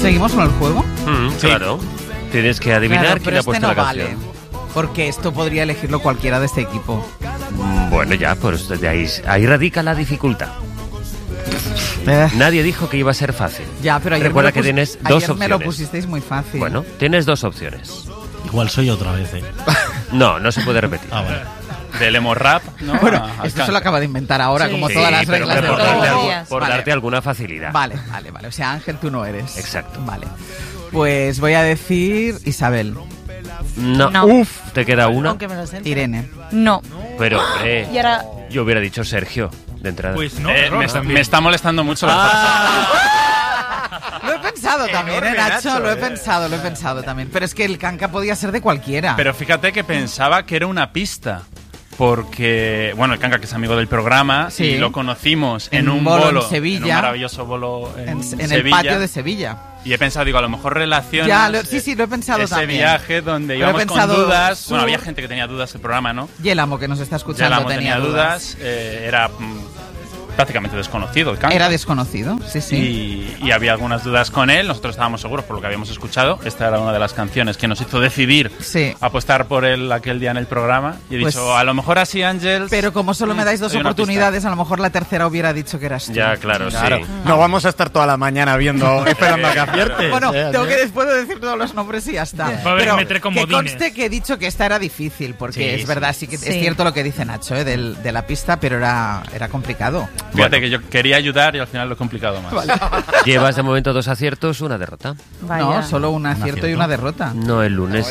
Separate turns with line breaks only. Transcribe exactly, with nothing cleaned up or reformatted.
¿Seguimos con el juego?
Mm, sí. Claro. Tienes que adivinar
claro,
quién ha puesto
este no
la
vale,
canción.
porque esto podría elegirlo cualquiera de este equipo.
Mm, bueno, ya, pues de ahí, ahí radica la dificultad.
Eh.
Nadie dijo que iba a ser fácil.
Ya, pero ayer
Recuerda
me lo
que
pus-
tienes
ayer
dos
me
opciones.
lo pusisteis muy fácil.
Bueno, tienes dos opciones.
Igual soy otra vez, ¿eh?
No, no se puede repetir.
Ah, vale.
Del emo rap, ¿no?
Bueno,
A-
esto
al
se lo acaba de inventar ahora,
Sí.
como
Sí,
todas las
pero
reglas
que
de
por,
todos
darte,
los
algo-
días.
por
Vale.
darte alguna facilidad.
Vale, vale, vale. O sea, Ángel, tú no eres.
Exacto.
Vale. Pues voy a decir Isabel.
No.
No.
Uf, te queda una.
Aunque me lo sé.
Irene.
No.
Pero, hombre,
Y ahora...
yo hubiera dicho Sergio, de entrada.
Pues no,
Eh,
error
me,
también.
me está molestando mucho la
Ah.
Lo he pensado también,
Enorme,
¿eh, Nacho?
Nacho,
Lo he
eh.
pensado, lo he pensado también. Pero es que el canca podía ser de cualquiera.
Pero fíjate que pensaba que era una pista. Porque, bueno, el Canca, que es amigo del programa,
Sí.
y lo conocimos en,
En
un
un bolo
bolo,
en Sevilla.
en un maravilloso bolo en,
en, en el
Sevilla.
patio de Sevilla.
Y he pensado, digo, a lo mejor relacionas
Ya, lo- sí, sí, lo he pensado
ese
también.
viaje donde
Pero he
íbamos con
pensado
dudas.
sur-
Bueno, había gente que tenía dudas del programa, ¿no?
Y el amo que nos está
Ya
escuchando
la
tenía,
tenía dudas. eh, era mm, prácticamente desconocido el Canca.
Era desconocido, sí, sí.
Y, y había algunas dudas con él. Nosotros estábamos seguros por lo que habíamos escuchado. Esta era una de las canciones que nos hizo decidir
Sí.
apostar por él aquel día en el programa. Y he
Pues-
dicho, a lo mejor así, Ángel.
Pero como solo me dais dos
hay una
oportunidades, a lo mejor la tercera hubiera dicho que eras tú.
Ya, claro,
Claro,
sí.
no vamos a estar toda la mañana viendo, esperando a que aciertes.
Bueno,
¿eh?
tengo que después de decir todos los nombres y ya está.
Va a haber
Pero
que meter
que
comodines.
conste que he dicho que esta era difícil, porque
Sí,
es
sí.
verdad, sí que
Sí.
es cierto lo que dice Nacho, ¿eh? del- de la pista, pero era, era complicado.
Fíjate que yo quería ayudar y al final lo he complicado más.
Llevas de momento dos aciertos, una derrota.
Vaya.
No, solo un acierto y
acierto.
una derrota.
No el lunes.